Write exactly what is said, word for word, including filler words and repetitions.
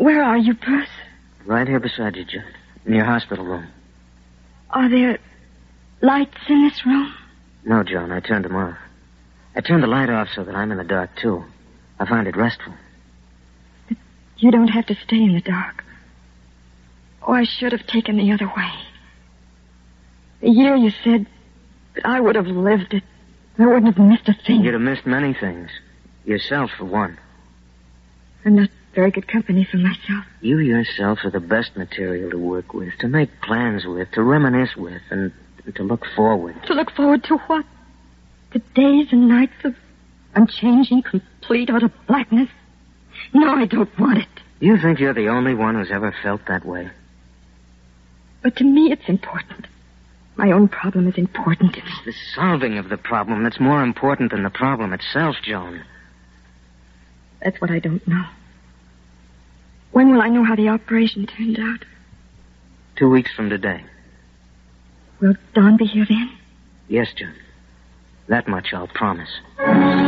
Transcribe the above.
Where are you, Bruce? Right here beside you, John. In your hospital room. Are there lights in this room? No, John, I turned them off. I turned the light off so that I'm in the dark, too. I find it restful. But you don't have to stay in the dark. Oh, I should have taken the other way. The year you said that I would have lived it. I wouldn't have missed a thing. You'd have missed many things. Yourself, for one. I'm not very good company for myself. You yourself are the best material to work with, to make plans with, to reminisce with, and to look forward. To look forward to what? The days and nights of unchanging, complete, utter blackness? No, I don't want it. You think you're the only one who's ever felt that way? But to me, it's important. My own problem is important. It's the solving of the problem that's more important than the problem itself, Joan. That's what I don't know. When will I know how the operation turned out? Two weeks from today. Will Don be here then? Yes, John. That much I'll promise.